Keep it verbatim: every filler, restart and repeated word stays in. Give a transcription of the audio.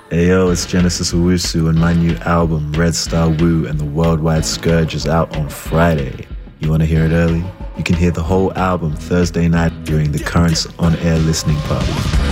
Hey yo, it's Genesis Owusu, and my new album, Red Star Woo and the Worldwide Scourge, is out on Friday. You want to hear it early? You can hear the whole album Thursday night during the Currents On Air listening party.